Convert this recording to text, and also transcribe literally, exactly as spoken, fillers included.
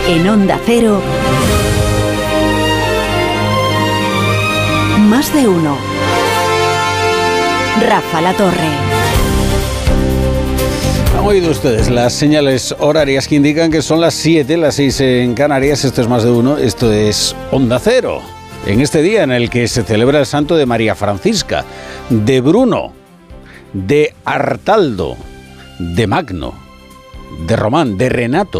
En Onda Cero, Más de Uno. Rafa La Torre. Han oído ustedes las señales horarias que indican que son las siete, las seis en Canarias. Esto es Más de Uno, esto es Onda Cero. En este día en el que se celebra el santo de María Francisca, de Bruno, de Artaldo, de Magno, de Román, de Renato,